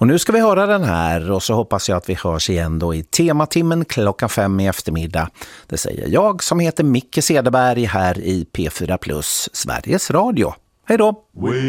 Och nu ska vi höra den här och så hoppas jag att vi hörs igen då i tematimmen 5:00 i eftermiddag. Det säger jag som heter Micke Cederberg här i P4 Plus, Sveriges Radio. Hej då!